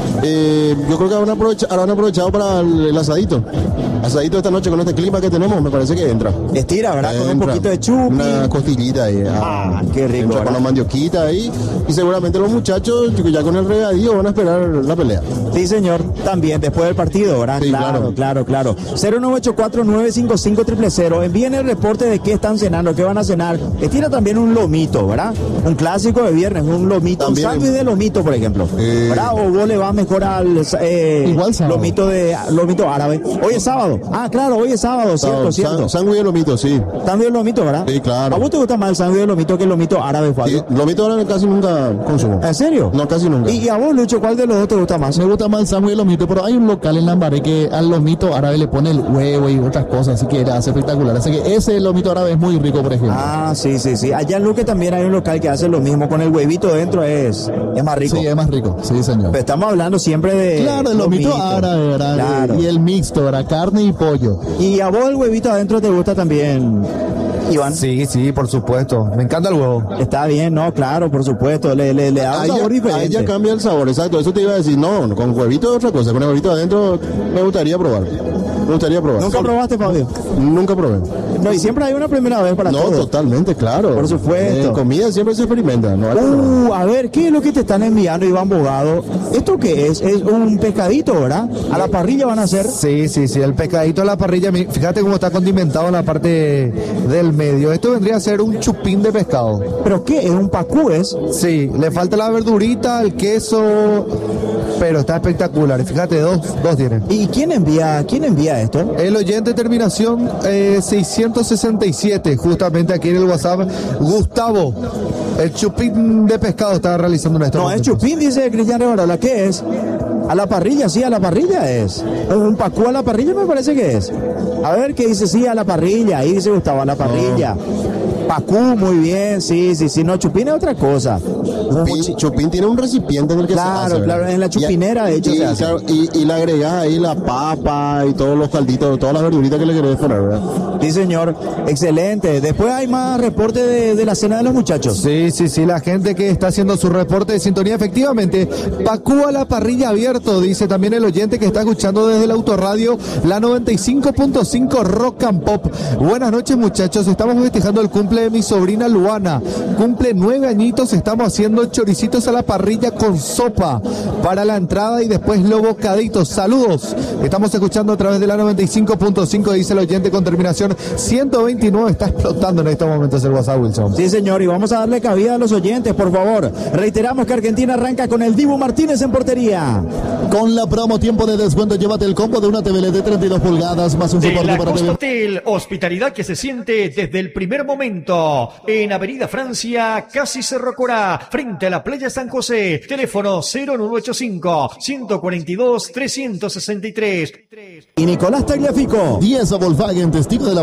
Speaker 3: Eh, yo creo que habrán aprovechado, habrán aprovechado para el, el asadito. Asadito esta noche con este clima que tenemos, me parece que entra.
Speaker 2: Estira, ¿verdad? Entra, con un poquito de chupi.
Speaker 3: Una costillita ahí.
Speaker 2: Ah, ah qué rico.
Speaker 3: Con la mandioquita ahí. Y seguramente los muchachos, ya con el regadío, van a esperar la pelea.
Speaker 2: Sí, señor. También, después del partido, ¿verdad?
Speaker 3: Sí,
Speaker 2: claro, claro, claro. cero nueve ocho cuatro, nueve cinco cinco, cero cero cero. Envíen el reporte de qué están cenando, qué van a cenar. Estira también un lomito, ¿verdad? Un clásico de viernes, un lomito. También, un sándwich de lomito, por ejemplo. Eh... ¿Verdad? O vos le vas mejor al eh,
Speaker 1: Igual
Speaker 2: lomito, de, lomito árabe. Hoy es sábado. Ah, claro, hoy es sábado, cierto, cierto.
Speaker 3: Sándwich de lomito, sí.
Speaker 2: Sándwich de lomito, ¿verdad?
Speaker 3: Sí, claro.
Speaker 2: ¿A vos te gusta más el sándwich de lomito que el lomito árabe, Fabio?
Speaker 3: Sí, lomito árabe casi nunca consumo.
Speaker 2: ¿En serio?
Speaker 3: No, casi nunca.
Speaker 2: ¿Y, y a vos, Lucho, cuál de los dos te gusta más?
Speaker 4: Me gusta más el sándwich de lomito, pero hay un local en Lambaré que al lomito árabe le pone el huevo y otras cosas, así que era hace espectacular. Así que ese lomito árabe es muy rico, por ejemplo.
Speaker 2: Ah, sí, sí, sí. Allá en Luque también hay un local que hace lo mismo, con el huevito dentro es, es más rico.
Speaker 4: Sí, es más rico, sí, señor.
Speaker 2: Pero estamos hablando siempre de...
Speaker 4: Claro, el lomito, lomito árabe, ¿verdad? Claro. Y el mixto, ¿verdad? Carne y pollo.
Speaker 2: ¿Y a vos el huevito adentro te gusta también, Iván?
Speaker 1: Sí, sí, por supuesto. Me encanta el huevo.
Speaker 2: Está bien, no, claro, por supuesto. Le, le, le da un sabor diferente.
Speaker 3: Ahí ya cambia el sabor, exacto. Eso te iba a decir, no, con huevito es otra cosa. Con el huevito adentro me gustaría probar. Me gustaría probar.
Speaker 2: ¿Nunca
Speaker 3: Solo.
Speaker 2: probaste, Fabio?
Speaker 3: Nunca probé.
Speaker 2: No, y siempre hay una primera vez para
Speaker 3: no,
Speaker 2: todo.
Speaker 3: No, totalmente, claro.
Speaker 2: Por supuesto.
Speaker 3: En comida siempre se experimenta. ¿No?
Speaker 2: Uh, a ver, ¿qué es lo que te están enviando, Iván Bogado? ¿Esto qué es? Es un pescadito, ¿verdad? ¿A la parrilla van a hacer?
Speaker 1: Sí, sí, sí, el pescadito a la parrilla. Fíjate cómo está condimentado en la parte del medio. Esto vendría a ser un chupín de pescado.
Speaker 2: ¿Pero qué? ¿Es un pacú, es?
Speaker 1: Sí, le falta la verdurita, el queso, pero está espectacular. Fíjate, dos, dos tienen.
Speaker 2: ¿Y quién envía, quién envía esto?
Speaker 1: El oyente terminación eh, seiscientos sesenta y siete, justamente aquí en el WhatsApp, Gustavo. El chupín de pescado está realizando una
Speaker 2: No, es chupín, dice Cristian Revarola. ¿Qué es? A la parrilla, sí, a la parrilla es. Un pacú a la parrilla me parece que es. A ver, ¿qué dice? Sí, a la parrilla. Ahí dice Gustavo, a la parrilla. Pacú, muy bien, sí, sí, sí. No, Chupín es otra cosa.
Speaker 3: Chupín, Chupín tiene un recipiente en el que
Speaker 2: claro,
Speaker 3: se hace.
Speaker 2: Claro, claro, en la chupinera,
Speaker 3: y,
Speaker 2: de hecho,
Speaker 3: y,
Speaker 2: se hace.
Speaker 3: Claro, y, y le agregas ahí la papa y todos los calditos, todas las verduritas que le querés poner, ¿verdad?
Speaker 2: Sí, señor. Excelente. Después hay más reporte de, de la cena de los muchachos.
Speaker 1: Sí, sí, sí. La gente que está haciendo su reporte de sintonía, efectivamente. Pacú a la parrilla abierto, dice también el oyente que está escuchando desde el autorradio, la noventa y cinco punto cinco Rock and Pop. Buenas noches, muchachos. Estamos festejando el cumple de mi sobrina Luana. Cumple nueve añitos. Estamos haciendo choricitos a la parrilla con sopa para la entrada y después los bocaditos. Saludos. Estamos escuchando a través de la noventa y cinco punto cinco, dice el oyente con terminación ciento veintinueve. Está explotando en estos momentos el WhatsApp, Wilson.
Speaker 2: Sí, señor, y vamos a darle cabida a los oyentes, por favor. Reiteramos que Argentina arranca con el Dibu Martínez en portería.
Speaker 4: Con la promo tiempo de descuento, llévate el combo de una T V L E D de treinta y dos pulgadas más un
Speaker 6: de
Speaker 4: soporte
Speaker 6: la
Speaker 4: para
Speaker 6: Costa
Speaker 4: T V.
Speaker 6: Hotel, hospitalidad que se siente desde el primer momento. En Avenida Francia, casi Cerro Corá, frente a la playa San José. Teléfono cero nueve ocho cinco, uno cuatro dos, tres seis tres.
Speaker 2: Y Nicolás Tagliafico.
Speaker 4: diez a Volkswagen, testigo de la